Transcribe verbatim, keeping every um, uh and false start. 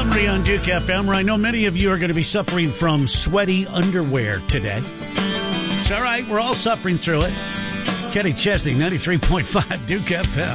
Montgomery on Duke F M, where I know many of you are going to be suffering from sweaty underwear today. It's all right. We're all suffering through it. Kenny Chesney, ninety-three point five Duke F M.